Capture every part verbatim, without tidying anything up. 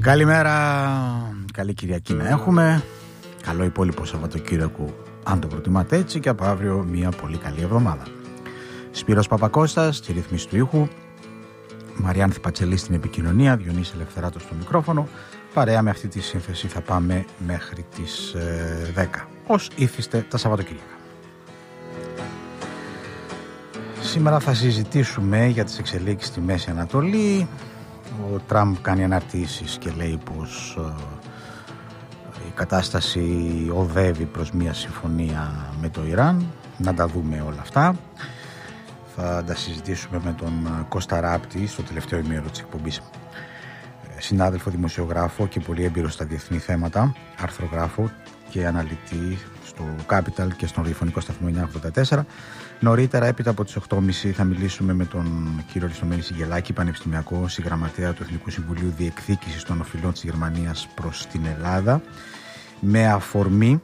Καλημέρα, καλή Κυριακή να έχουμε. Καλό υπόλοιπο Σαββατοκύριακο, αν το προτιμάτε έτσι, και από αύριο μια πολύ καλή εβδομάδα. Σπύρος Παπακώστας στη ρύθμιση του ήχου, Μαριάνθη Πατσελή στην επικοινωνία, Διονύση Ελευθεράτος στο μικρόφωνο. Παρέα με αυτή τη σύνθεση θα πάμε μέχρι τις ε, δέκα, ως ήθιστε τα Σαββατοκύριακα. Σήμερα θα συζητήσουμε για τις εξελίξεις στη Μέση Ανατολή. Ο Τραμπ κάνει αναρτήσεις και λέει πως ε, η κατάσταση οδεύει προς μια συμφωνία με το Ιράν. Να τα δούμε όλα αυτά. Θα τα συζητήσουμε με τον Κώστα Ράπτη στο τελευταίο ημίωρο της εκπομπής. Συνάδελφο, δημοσιογράφο και πολύ έμπειρο στα διεθνή θέματα, αρθρογράφο και αναλυτή στο Capital και στον ραδιοφωνικό σταθμό εννιακόσια ογδόντα τέσσερα. Νωρίτερα, έπειτα από τις οκτώ και μισή, θα μιλήσουμε με τον κύριο Αριστομένη Συγγελάκη, πανεπιστημιακό συγγραμματέα του Εθνικού Συμβουλίου Διεκδίκησης των Οφειλών της Γερμανίας προς την Ελλάδα, με αφορμή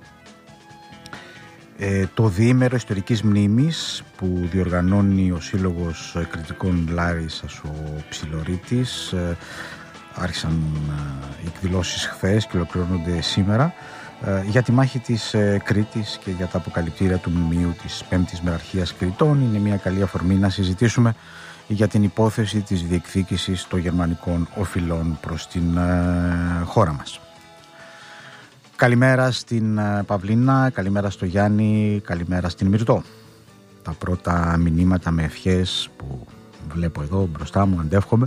ε, το διήμερο ιστορικής μνήμης που διοργανώνει ο Σύλλογος Κριτικών Λάρισσας ο Ψιλορίτης. Ε, άρχισαν ε, οι εκδηλώσεις χθες και ολοκληρώνονται σήμερα, για τη μάχη της Κρήτης και για τα αποκαλυπτήρια του μνημείου της πέμπτης Μεραρχίας Κρητών. Είναι μια καλή αφορμή να συζητήσουμε για την υπόθεση της διεκδίκησης των γερμανικών οφειλών προς την χώρα μας. Καλημέρα στην Παυλίνα, καλημέρα στο Γιάννη, καλημέρα στην Μυρτώ. Τα πρώτα μηνύματα με ευχές που βλέπω εδώ μπροστά μου, αντεύχομαι.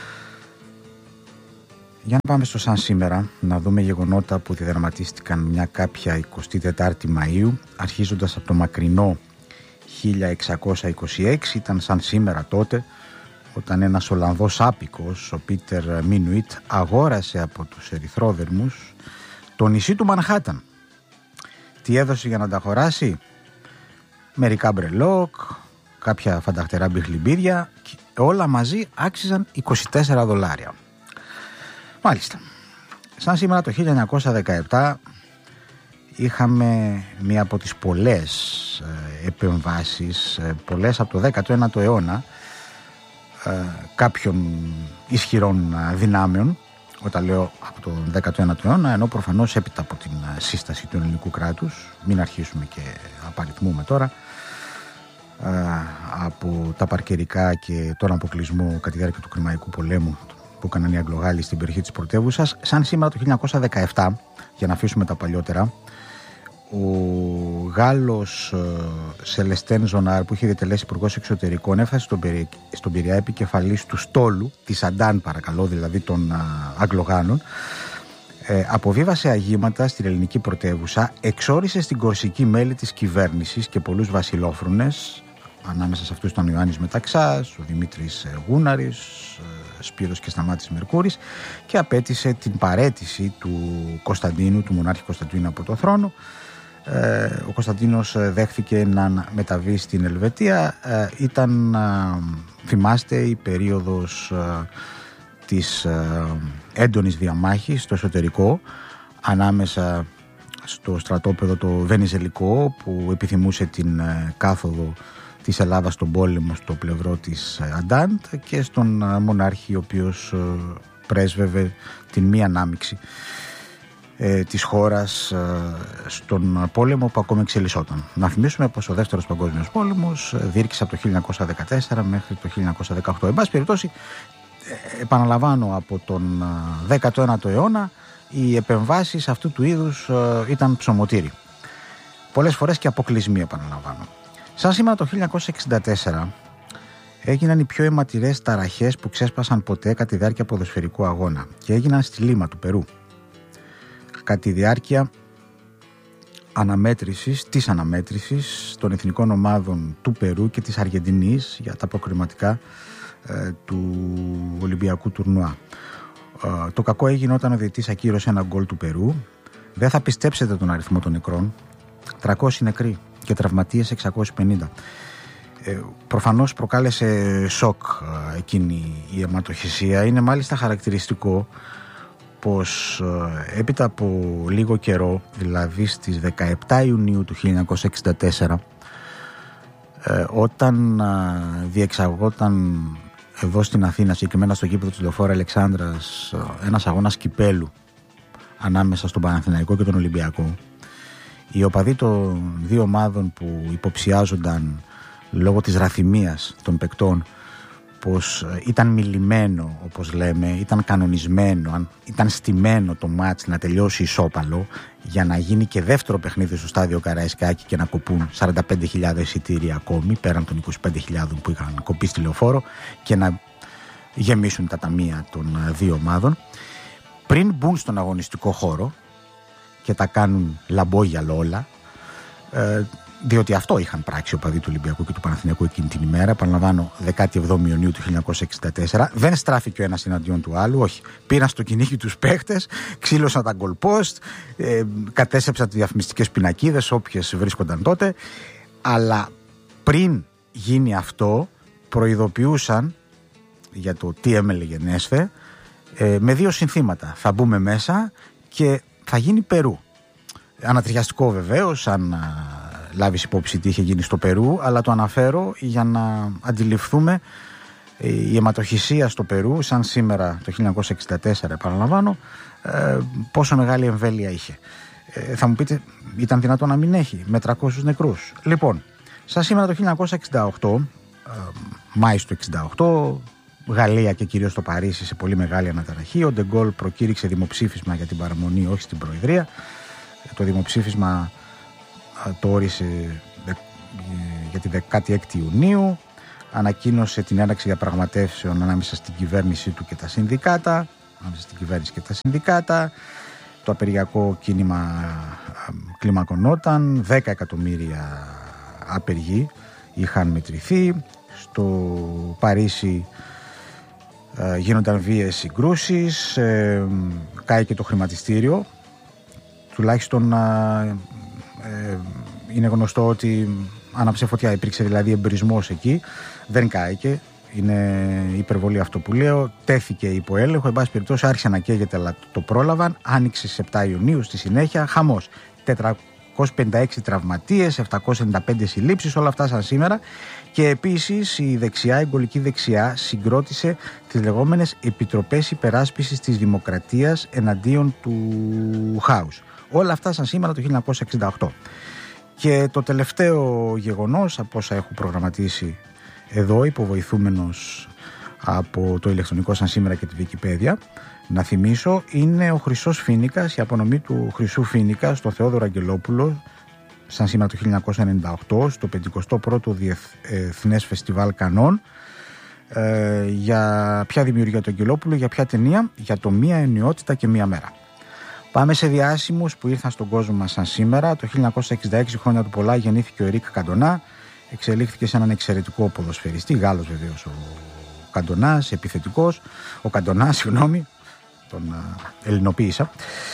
Για να πάμε στο σαν σήμερα, να δούμε γεγονότα που διαδραματίστηκαν μια κάποια εικοστή τετάρτη Μαΐου, αρχίζοντας από το μακρινό χίλια εξακόσια είκοσι έξι. Ήταν σαν σήμερα τότε, όταν ένας Ολλανδός άπικος, ο Πίτερ Μίνουιτ, αγόρασε από τους ερυθρόδερμους το νησί του Μανχάταν. Τι έδωσε για να τα αγοράσει? Μερικά μπρελόκ, κάποια φανταχτερά μπιχλιμπίδια, όλα μαζί άξιζαν είκοσι τέσσερα δολάρια. Μάλιστα. Σαν σήμερα το χίλια εννιακόσια δεκαεπτά είχαμε μία από τις πολλές ε, επεμβάσεις, ε, πολλές από το δέκατο ένατο αιώνα, ε, κάποιων ισχυρών ε, δυνάμεων. Όταν λέω από το δέκατο ένατο αιώνα, ενώ προφανώς έπειτα από την ε, σύσταση του ελληνικού κράτους, μην αρχίσουμε και απαριθμούμε τώρα, ε, από τα παρκερικά και τον αποκλεισμό κατά τη διάρκεια του Κρημαϊκού πολέμου που έκαναν οι Αγγλογάλοι στην περιοχή της πρωτεύουσας. Σαν σήμερα το χίλια εννιακόσια δεκαεπτά, για να αφήσουμε τα παλιότερα, ο Γάλλος Σελεστέν Ζονάρ, που είχε διατελέσει υπουργός εξωτερικών, έφτασε στον, Πυρη... στον Πειραιά επικεφαλής του στόλου, της Αντάν παρακαλώ, δηλαδή των Αγγλογάνων, ε, αποβίβασε αγήματα στην ελληνική πρωτεύουσα, εξόρισε στην Κορσική μέλη της κυβέρνησης και πολλούς βασιλόφρονες. Ανάμεσα σε αυτούς ήταν ο Ιωάννης Μεταξάς, ο Δημήτρης Γούναρης, Σπύρος και Σταμάτης Μερκούρης, και απέτησε την παραίτηση του Κωνσταντίνου, του μονάρχη Κωνσταντίνου, από το θρόνο. Ε, ο Κωνσταντίνος δέχθηκε να μεταβεί στην Ελβετία. Ε, ήταν, ε, θυμάστε, η περίοδος ε, της ε, έντονης διαμάχης στο εσωτερικό ανάμεσα στο στρατόπεδο το Βενιζελικό, που επιθυμούσε την ε, κάθοδο της Ελλάδας στον πόλεμο στο πλευρό της Αντάντ, και στον μονάρχη, ο οποίος πρέσβευε την μη ανάμειξη ε, της χώρας ε, στον πόλεμο που ακόμη εξελισσόταν. Να θυμίσουμε πως ο δεύτερος παγκόσμιος πόλεμος διήρκησε από το χίλια εννιακόσια δεκατέσσερα μέχρι το χίλια εννιακόσια δεκαοκτώ. Εν πάση περιπτώσει, ε, επαναλαμβάνω, από τον δέκατο ένατο αιώνα οι επεμβάσεις αυτού του είδους ε, ήταν ψωμοτήρι. Πολλές φορές και αποκλεισμοί, επαναλαμβάνω. Σαν σήμερα το χίλια εννιακόσια εξήντα τέσσερα έγιναν οι πιο αιματηρές ταραχές που ξέσπασαν ποτέ κατά τη διάρκεια ποδοσφαιρικού αγώνα, και έγιναν στη Λίμα του Περού. Κατά τη διάρκεια αναμέτρησης, της αναμέτρησης των εθνικών ομάδων του Περού και της Αργεντινής για τα προκριματικά ε, του Ολυμπιακού τουρνουά. Ε, το κακό έγινε όταν ο διαιτητής ακύρωσε ένα γκολ του Περού. Δεν θα πιστέψετε τον αριθμό των νεκρών. τριακόσιοι νεκροί και τραυματίες εξακόσιοι πενήντα. Ε, προφανώς προκάλεσε σοκ ε, εκείνη η αιματοχυσία. Είναι μάλιστα χαρακτηριστικό πως ε, έπειτα από λίγο καιρό, δηλαδή στις δεκαεπτά Ιουνίου του χίλια εννιακόσια εξήντα τέσσερα, ε, όταν ε, διεξαγόταν εδώ στην Αθήνα, συγκεκριμένα στο γήπεδο της Λεωφόρου Αλεξάνδρας, ένας αγώνας κυπέλου ανάμεσα στον Παναθηναϊκό και τον Ολυμπιακό. Οι οπαδοί των δύο ομάδων που υποψιάζονταν λόγω της ραθυμίας των παικτών πως ήταν μιλημένο, όπως λέμε, ήταν κανονισμένο, ήταν στημένο το μάτς να τελειώσει ισόπαλο για να γίνει και δεύτερο παιχνίδι στο στάδιο Καραϊσκάκη και να κοπούν σαράντα πέντε χιλιάδες εισιτήρια ακόμη πέραν των είκοσι πέντε χιλιάδες που είχαν κοπεί στη Λεωφόρο και να γεμίσουν τα ταμεία των δύο ομάδων. Πριν μπουν στον αγωνιστικό χώρο και τα κάνουν λαμπόγιαλο όλα, ε, διότι αυτό είχαν πράξει οι οπαδοί του Ολυμπιακού και του Παναθηναϊκού εκείνη την ημέρα. Επαναλαμβάνω, δεκάτη εβδόμη Ιουνίου του χίλια εννιακόσια εξήντα τέσσερα. Δεν στράφηκε ο ένας εναντίον του άλλου, όχι. Πήραν στο κυνήγι τους παίχτες, ξύλωσαν τα goal post, ε, κατέστρεψαν τις διαφημιστικές πινακίδες, όποιες βρίσκονταν τότε. Αλλά πριν γίνει αυτό, προειδοποιούσαν για το τι έμελεγε νέσθε, ε, με δύο συνθήματα. Θα μπούμε μέσα και θα γίνει Περού. Ανατριχιαστικό βεβαίως, αν λάβεις υπόψη τι είχε γίνει στο Περού, αλλά το αναφέρω για να αντιληφθούμε η αιματοχυσία στο Περού, σαν σήμερα το χίλια εννιακόσια εξήντα τέσσερα, επαναλαμβάνω, ε, πόσο μεγάλη εμβέλεια είχε. Ε, θα μου πείτε, ήταν δυνατό να μην έχει, με τριακόσιους νεκρούς. Λοιπόν, σαν σήμερα το χίλια εννιακόσια εξήντα οκτώ, ε, Μάης του εξήντα οκτώ, Γαλλία και κυρίως το Παρίσι σε πολύ μεγάλη αναταραχή. Ο Ντεγκόλ προκήρυξε δημοψήφισμα για την παραμονή, όχι στην Προεδρία. Το δημοψήφισμα το όρισε για τη δεκάτη έκτη Ιουνίου. Ανακοίνωσε την έναρξη διαπραγματεύσεων ανάμεσα στην κυβέρνησή του και τα συνδικάτα. Ανάμεσα στην κυβέρνηση και τα συνδικάτα. Το απεργιακό κίνημα κλιμακωνόταν. δέκα εκατομμύρια άπεργοι είχαν μετρηθεί. Στο Παρίσι ε, γίνονταν βίαιες συγκρούσεις. Ε, κάηκε το χρηματιστήριο. Τουλάχιστον ε, ε, είναι γνωστό ότι άναψε φωτιά, υπήρξε δηλαδή εμπειρισμός εκεί. Δεν κάηκε, είναι υπερβολή αυτό που λέω. Τέθηκε υπό έλεγχο, εν πάση περιπτώσει άρχισε να καίγεται, αλλά το πρόλαβαν. Άνοιξε στις επτά Ιουνίου στη συνέχεια, χαμός. τετρακόσιοι πενήντα έξι τραυματίες, επτακόσιες ενενήντα πέντε συλλήψεις, όλα αυτά σαν σήμερα. Και επίσης η δεξιά, η γκολική δεξιά, συγκρότησε τις λεγόμενες επιτροπές υπεράσπισης της δημοκρατίας εναντίον του χάους. Όλα αυτά σαν σήμερα το χίλια εννιακόσια εξήντα οκτώ. Και το τελευταίο γεγονός, από όσα έχω προγραμματίσει εδώ, υποβοηθούμενος από το ηλεκτρονικό σαν σήμερα και τη Wikipedia, να θυμίσω, είναι ο Χρυσός Φοίνικας, η απονομή του Χρυσού Φοίνικα στο Θεόδωρο Αγγελόπουλο, σαν σήμερα το χίλια εννιακόσια ενενήντα οκτώ, στο πενηκοστό πρώτο Διεθνές Φεστιβάλ Κανών. Ε, για ποια δημιουργία του Αγγελόπουλου, για ποια ταινία? Για το Μία Ενιότητα και Μία Μέρα. Πάμε σε διάσημους που ήρθαν στον κόσμο μας σαν σήμερα. Το χίλια εννιακόσια εξήντα έξι, χρόνια του πολλά, γεννήθηκε ο Ερίκ Καντονά. Εξελίχθηκε σε έναν εξαιρετικό ποδοσφαιριστή, Γάλλος βεβαίως ο Καντονάς, επιθετικός. Ο Καντονάς, συγγνώμη, τον ελληνοποίησα.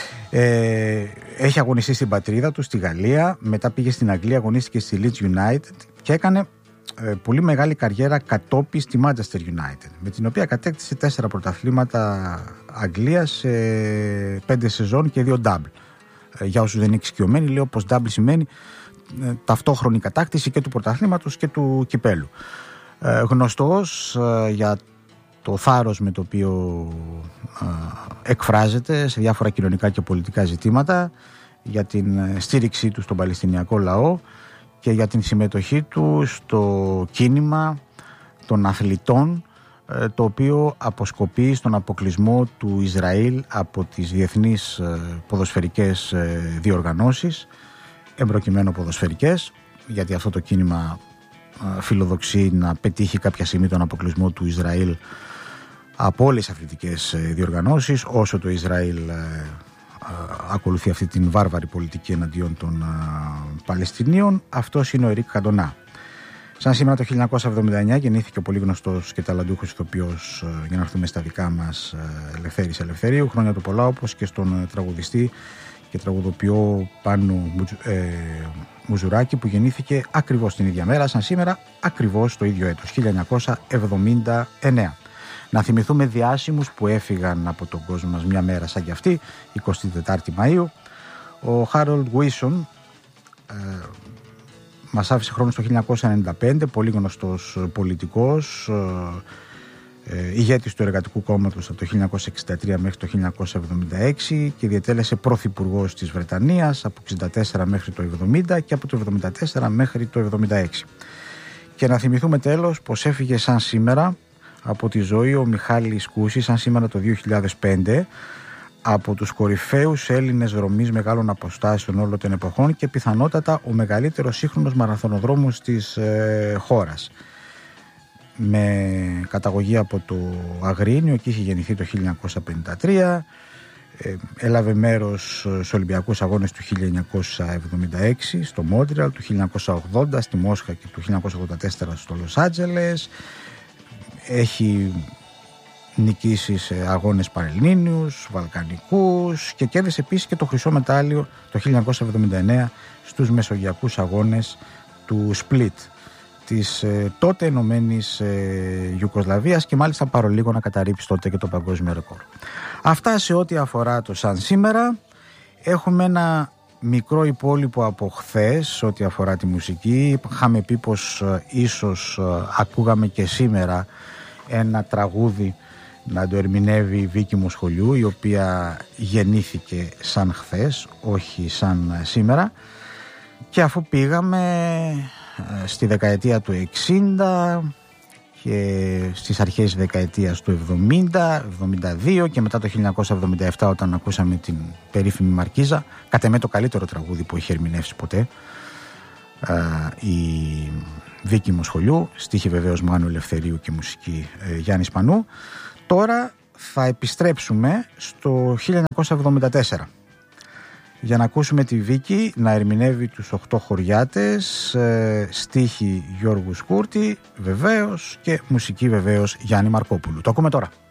Ε, έχει αγωνιστεί στην πατρίδα του, στη Γαλλία. Μετά πήγε στην Αγγλία, αγωνίστηκε στη Leeds United και έκανε ε, πολύ μεγάλη καριέρα κατόπι στη Manchester United, με την οποία κατέκτησε τέσσερα πρωταθλήματα Αγγλίας σε πέντε σεζόν και δύο double. Ε, για όσους δεν είναι εξοικειωμένοι, λέω πως double σημαίνει ε, ταυτόχρονη κατάκτηση και του πρωταθλήματος και του κυπέλου. Ε, γνωστός ε, για το θάρρος με το οποίο ε, εκφράζεται σε διάφορα κοινωνικά και πολιτικά ζητήματα, για την στήριξή του στον Παλαιστινιακό λαό και για την συμμετοχή του στο κίνημα των αθλητών, ε, το οποίο αποσκοπεί στον αποκλεισμό του Ισραήλ από τις διεθνείς ε, ποδοσφαιρικές ε, διοργανώσεις, εμπροκειμένου ποδοσφαιρικές, γιατί αυτό το κίνημα ε, φιλοδοξεί να πετύχει κάποια στιγμή τον αποκλεισμό του Ισραήλ από όλες τις αθλητικές διοργανώσεις, όσο το Ισραήλ ε, ε, ακολουθεί αυτή την βάρβαρη πολιτική εναντίον των ε, Παλαιστινίων. Αυτός είναι ο Ερίκ Καντονά. Σαν σήμερα το χίλια εννιακόσια εβδομήντα εννιά γεννήθηκε ο πολύ γνωστός και ταλαντούχος ηθοποιός, ε, για να έρθουμε στα δικά μας, ε, Ελευθέρης Ελευθερίου. Χρόνια του πολλά, όπως και στον ε, τραγουδιστή και τραγουδοποιό Πάνο ε, Μουζουράκη, που γεννήθηκε ακριβώς την ίδια μέρα, σαν σήμερα, ακριβώς το ίδιο έτος, χίλια εννιακόσια εβδομήντα εννιά. Να θυμηθούμε διάσημους που έφυγαν από τον κόσμο μας μια μέρα σαν κι αυτή, εικοστή τετάρτη Μαΐου. Ο Χάρολντ Γουίσον ε, μας άφησε χρόνο στο χίλια εννιακόσια ενενήντα πέντε, πολύ γνωστός πολιτικός, ε, ηγέτης του Εργατικού Κόμματος από το χίλια εννιακόσια εξήντα τρία μέχρι το χίλια εννιακόσια εβδομήντα έξι και διετέλεσε πρωθυπουργός της Βρετανίας από το εξήντα τέσσερα μέχρι το εβδομήντα και από το εβδομήντα τέσσερα μέχρι το εβδομήντα έξι. Και να θυμηθούμε τέλος πως έφυγε σαν σήμερα από τη ζωή ο Μιχάλης Κούσης, σαν σήμερα το δύο χιλιάδες πέντε, από τους κορυφαίους Έλληνες δρομείς μεγάλων αποστάσεων όλων των εποχών και πιθανότατα ο μεγαλύτερος σύγχρονος μαραθωνοδρόμος της ε, χώρας. Με καταγωγή από το Αγρίνιο, εκεί είχε γεννηθεί το χίλια εννιακόσια πενήντα τρία, ε, έλαβε μέρος στους Ολυμπιακούς Αγώνες του χίλια εννιακόσια εβδομήντα έξι στο Μόντρεαλ, του χίλια εννιακόσια ογδόντα στη Μόσχα και του χίλια εννιακόσια ογδόντα τέσσερα στο Λος Άντζελες. Έχει νικήσει σε αγώνες πανελληνίους, βαλκανικούς και κέρδισε επίσης και το χρυσό μετάλλιο το χίλια εννιακόσια εβδομήντα εννέα στους Μεσογειακούς Αγώνες του Σπλίτ της ε, τότε ενωμένης ε, Ιουγκοσλαβίας και μάλιστα παρολίγο να καταρρύψει τότε και το παγκόσμιο ρεκόρ. Αυτά σε ό,τι αφορά το σαν σήμερα. Έχουμε ένα μικρό υπόλοιπο από χθες ό,τι αφορά τη μουσική. Είχαμε πει πως ε, ίσως ε, ακούγαμε και σήμερα ένα τραγούδι να το ερμηνεύει η Βίκη Μοσχολιού, η οποία γεννήθηκε σαν χθες, όχι σαν σήμερα. Και αφού πήγαμε στη δεκαετία του εξήντα και στις αρχές της δεκαετίας του εβδομήντα, εβδομήντα δύο και μετά το χίλια εννιακόσια εβδομήντα επτά όταν ακούσαμε την περίφημη Μαρκίζα, κατ' εμέ το καλύτερο τραγούδι που είχε ερμηνεύσει ποτέ η Βίκη Μοσχολιού, στίχη βεβαίως Μάνου Ελευθερίου και μουσική Γιάννης Πανού. Τώρα θα επιστρέψουμε στο χίλια εννιακόσια εβδομήντα τέσσερα για να ακούσουμε τη Βίκη να ερμηνεύει τους οχτώ χωριάτες, ε, στίχη Γιώργου Σκούρτη βεβαίως και μουσική βεβαίως Γιάννη Μαρκόπουλου. Το ακούμε τώρα.